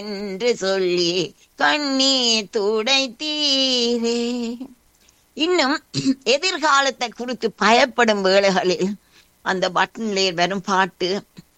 என்று சொல்லி கண்ணீர் துடைத்தீரே. இன்னும் எதிர்காலத்தை குறித்து பயப்படும் வேளைகளில் அந்த பட்டன்ல வரும் பாட்டு,